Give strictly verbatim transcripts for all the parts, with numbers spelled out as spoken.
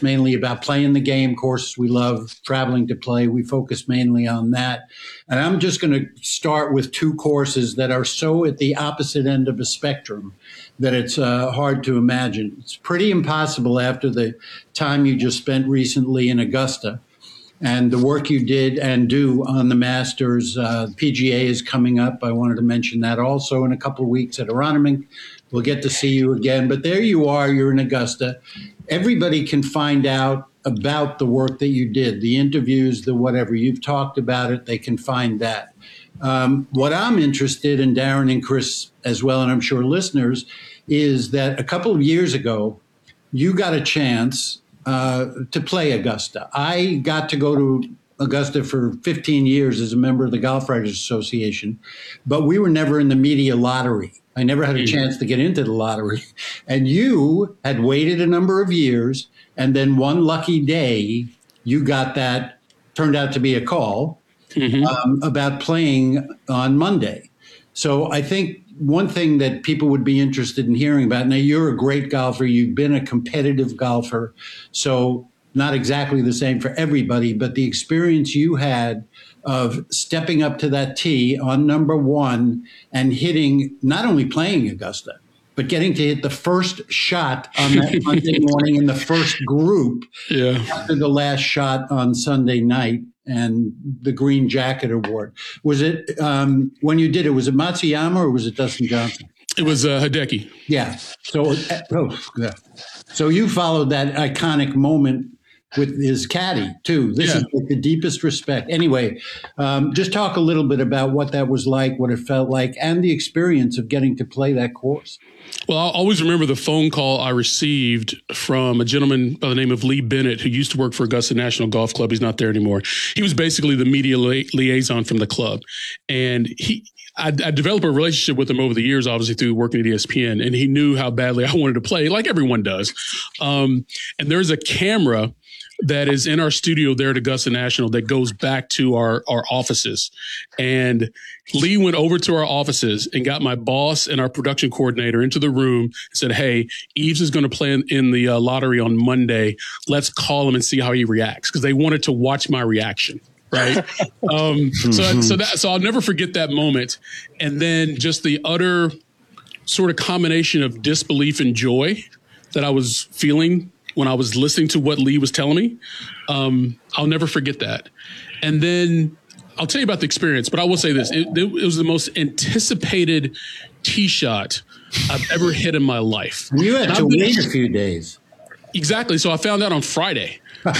mainly about playing the game courses we love, traveling to play. We focus mainly on that. And I'm just going to start with two courses that are so at the opposite end of a spectrum that it's uh, hard to imagine. It's pretty impossible after the time you just spent recently in Augusta and the work you did and do on the Masters. Uh, P G A is coming up. I wanted to mention that also in a couple of weeks at Aronimink. We'll get to see you again. But there you are. You're in Augusta. Everybody can find out about the work that you did, the interviews, the whatever. You've talked about it. They can find that. Um, what I'm interested in, Darren and Chris as well, and I'm sure listeners, is that a couple of years ago, you got a chance uh, to play Augusta. I got to go to Augusta for fifteen years as a member of the Golf Writers Association, but we were never in the media lottery. I never had a chance to get into the lottery. And you had waited a number of years, and then one lucky day, you got that, turned out to be a call mm-hmm. um, about playing on Monday. So I think one thing that people would be interested in hearing about, now you're a great golfer, you've been a competitive golfer, so not exactly the same for everybody, but the experience you had of stepping up to that tee on number one and hitting, not only playing Augusta, but getting to hit the first shot on that Monday morning in the first group yeah. after the last shot on Sunday night and the Green Jacket Award. Was it, um, when you did it, was it Matsuyama or was it Dustin Johnson? It was uh, Hideki. Yeah. So, oh, yeah. So you followed that iconic moment with his caddy, too. This yeah. is like the deepest respect. Anyway, um, just talk a little bit about what that was like, what it felt like, and the experience of getting to play that course. Well, I'll always remember the phone call I received from a gentleman by the name of Lee Bennett, who used to work for Augusta National Golf Club. He's not there anymore. He was basically the media li- liaison from the club. And he, I, I developed a relationship with him over the years, obviously through working at E S P N, and he knew how badly I wanted to play, like everyone does. Um, and there's a camera that is in our studio there at Augusta National that goes back to our, our offices. And Lee went over to our offices and got my boss and our production coordinator into the room and said, hey, Eves is going to play in, in the uh, lottery on Monday. Let's call him and see how he reacts, because they wanted to watch my reaction. Right. um, so, so that, so I'll never forget that moment. And then just the utter sort of combination of disbelief and joy that I was feeling when I was listening to what Lee was telling me. Um, I'll never forget that. And then I'll tell you about the experience, but I will say this. It, it was the most anticipated tee shot I've ever hit in my life. You had to wait a few days. Exactly. So I found out on Friday.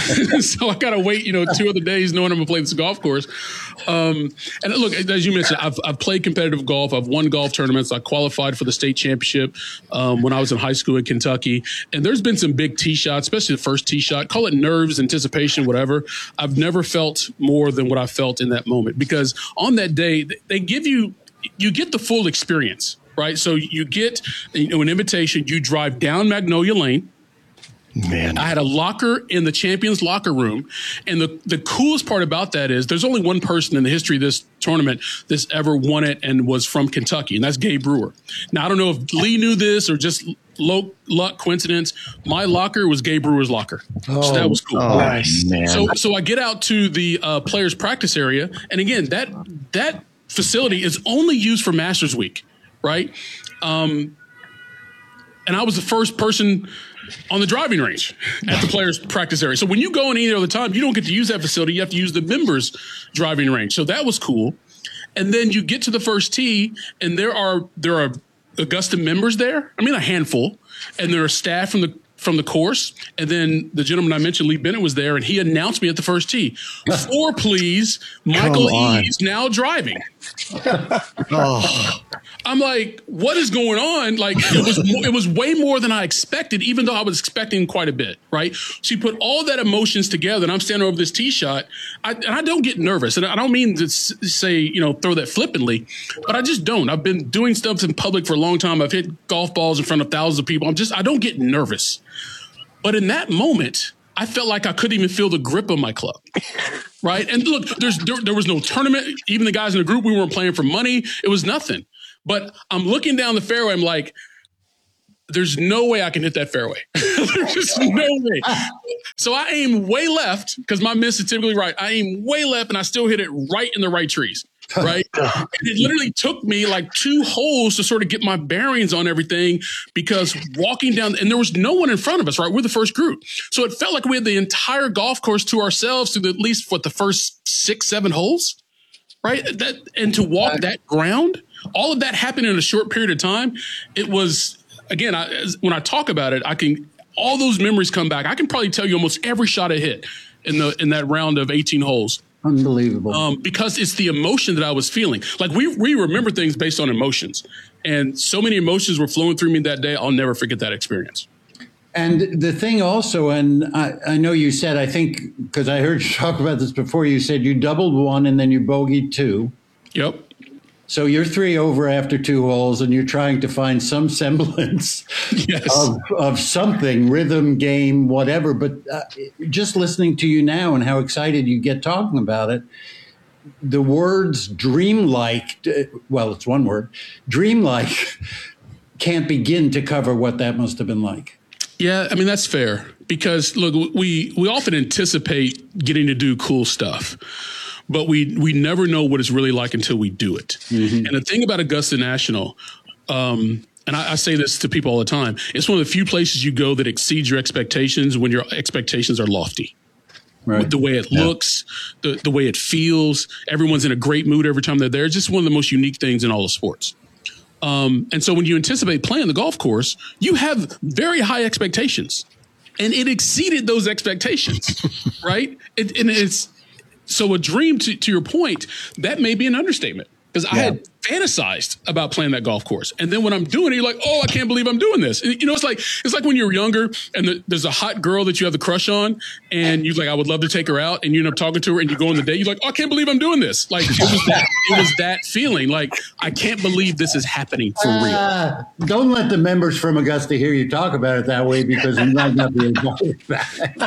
So I got to wait, you know, two other days knowing I'm going to play this golf course. Um, and look, as you mentioned, I've, I've played competitive golf. I've won golf tournaments. I qualified for the state championship um, when I was in high school in Kentucky. And there's been some big tee shots, especially the first tee shot. Call it nerves, anticipation, whatever. I've never felt more than what I felt in that moment, because on that day, they give you, you get the full experience, right? So you get, you know, an invitation. You drive down Magnolia Lane. Man, I had a locker in the champions locker room. And the, the coolest part about that is there's only one person in the history of this tournament that's ever won it and was from Kentucky, and that's Gabe Brewer. Now, I don't know if Lee knew this or just low, luck, coincidence. My locker was Gabe Brewer's locker. Oh, so that was cool. Oh, nice. Man. So, so I get out to the uh, players' practice area. And again, that, that facility is only used for Masters Week, right? Um, and I was the first person on the driving range at the players' practice area. So when you go in any other time, you don't get to use that facility. You have to use the members' driving range. So that was cool. And then you get to the first tee, and there are there are Augusta members there. I mean, a handful. And there are staff from the from the course. And then the gentleman I mentioned, Lee Bennett, was there, and he announced me at the first tee. Four, please, Michael Eaves now driving. Oh. I'm like, what is going on? Like, it was it was way more than I expected, even though I was expecting quite a bit, right? So you put all that emotions together, and I'm standing over this tee shot, I, and I don't get nervous. And I don't mean to say, you know, throw that flippantly, but I just don't. I've been doing stuff in public for a long time. I've hit golf balls in front of thousands of people. I'm just, I don't get nervous. But in that moment, I felt like I couldn't even feel the grip of my club. Right. And look, there's there, there was no tournament. Even the guys in the group, we weren't playing for money. It was nothing. But I'm looking down the fairway. I'm like, there's no way I can hit that fairway. There's just no way. So I aim way left because my miss is typically right. I aim way left and I still hit it right in the right trees. Right. And it literally took me like two holes to sort of get my bearings on everything, because walking down, and there was no one in front of us, right? We're the first group. So it felt like we had the entire golf course to ourselves through the, at least what the first six, seven holes. Right. That, and to walk that ground, all of that happened in a short period of time. It was, again, I, when I talk about it, I can, all those memories come back. I can probably tell you almost every shot I hit in the, in that round of eighteen holes. Unbelievable. Um, because it's the emotion that I was feeling. Like we, we remember things based on emotions, and so many emotions were flowing through me that day. I'll never forget that experience. And the thing also, and I, I know you said, I think, because I heard you talk about this before, you said you doubled one and then you bogeyed two. Yep. So you're three over after two holes, and you're trying to find some semblance yes. of, of something, rhythm, game, whatever. But uh, just listening to you now and how excited you get talking about it, the words dreamlike, well, it's one word, dreamlike, can't begin to cover what that must have been like. Yeah, I mean, that's fair, because, look, we, we often anticipate getting to do cool stuff, but we we never know what it's really like until we do it. Mm-hmm. And the thing about Augusta National, um, and I, I say this to people all the time, it's one of the few places you go that exceeds your expectations when your expectations are lofty. Right. The way it yeah. looks, the, the way it feels, everyone's in a great mood every time they're there. It's just one of the most unique things in all of sports. Um, and so when you anticipate playing the golf course, you have very high expectations, and it exceeded those expectations, right? It, and it's, so a dream, to, to your point, that may be an understatement, because yeah. I had fantasized about playing that golf course. And then when I'm doing it, you're like, oh, I can't believe I'm doing this. And, you know, it's like, it's like when you're younger and the, there's a hot girl that you have the crush on, and you're like, I would love to take her out. And you end up talking to her and you go on the date. You're like, oh, I can't believe I'm doing this. Like, it was that, it was that feeling. Like, I can't believe this is happening for real. Uh, don't let the members from Augusta hear you talk about it that way, because you might not be invited back.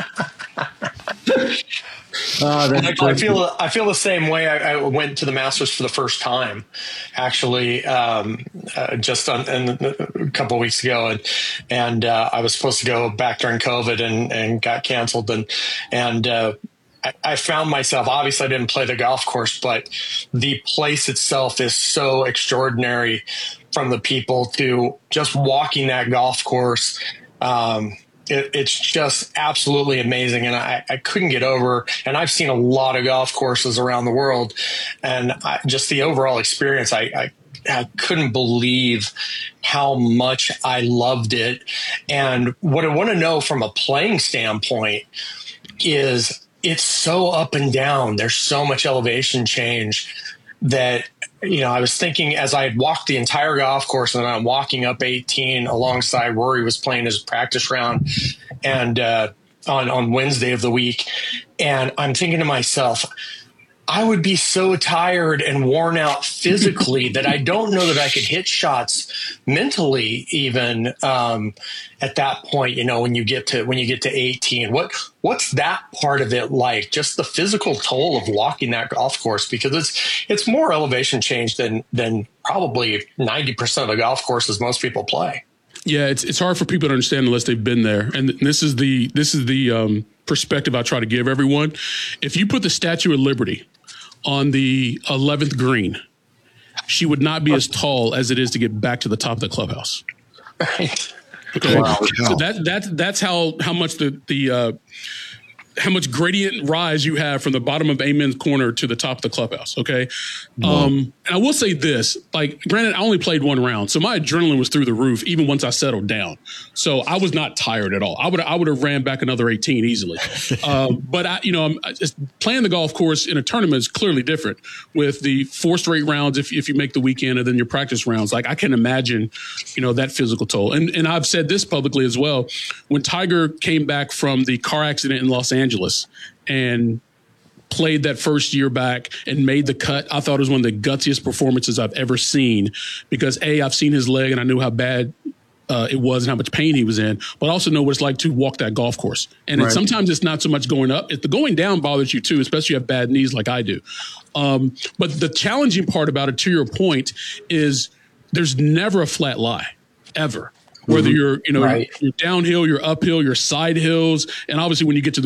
Oh, I, I feel I feel the same way. I, I went to the Masters for the first time, actually, um, uh, just on, in, a couple of weeks ago, and and uh, I was supposed to go back during COVID and, and got canceled, and and uh, I, I found myself. Obviously, I didn't play the golf course, but the place itself is so extraordinary. From the people to just walking that golf course. Um, It, it's just absolutely amazing. And I, I couldn't get over, and I've seen a lot of golf courses around the world, and I, just the overall experience, I, I, I couldn't believe how much I loved it. And what I want to know from a playing standpoint is it's so up and down. There's so much elevation change that, you know, I was thinking as I had walked the entire golf course, and I'm walking up eighteen alongside Rory was playing his practice round, and uh, on on Wednesday of the week, and I'm thinking to myself, I would be so tired and worn out physically that I don't know that I could hit shots mentally even um, at that point. You know, when you get to when you get to eighteen, what what's that part of it like? Just the physical toll of walking that golf course, because it's it's more elevation change than than probably ninety percent of the golf courses most people play. Yeah, it's it's hard for people to understand unless they've been there, and this is the this is the um, perspective I try to give everyone. If you put the Statue of Liberty on the eleventh green, she would not be as tall as it is to get back to the top of the clubhouse. Right. Okay. Wow. So that that that's how how much the the uh, how much gradient rise you have from the bottom of Amen's corner to the top of the clubhouse. Okay. Wow. Um, and I will say this, like, granted, I only played one round, so my adrenaline was through the roof, even once I settled down. So I was not tired at all. I would, I would have ran back another eighteen easily. um, but I, you know, I'm just playing the golf course in a tournament is clearly different with the four straight rounds. If, if you make the weekend and then your practice rounds, like I can imagine, you know, that physical toll. And, and I've said this publicly as well. When Tiger came back from the car accident in Los Angeles and played that first year back and made the cut, I thought it was one of the gutsiest performances I've ever seen, because A, I've seen his leg and I knew how bad uh, it was and how much pain he was in, but I also know what it's like to walk that golf course. And right. it, sometimes it's not so much going up. If the going down bothers you too, especially if you have bad knees like I do. Um, but the challenging part about it, to your point, is there's never a flat lie, ever. whether you're, you know, Right. you're downhill, you're uphill, you're side hills. And obviously when you get to the